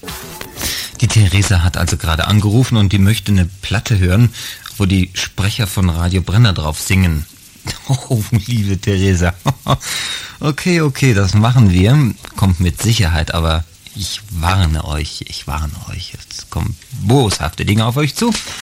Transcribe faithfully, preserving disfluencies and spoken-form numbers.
Die Theresa hat also gerade angerufen und die möchte eine Platte hören, wo die Sprecher von Radio Brenner drauf singen. Oh, liebe Theresa. Okay, okay, das machen wir. Kommt mit Sicherheit, aber ich warne euch, ich warne euch. Jetzt kommen boshafte Dinge auf euch zu.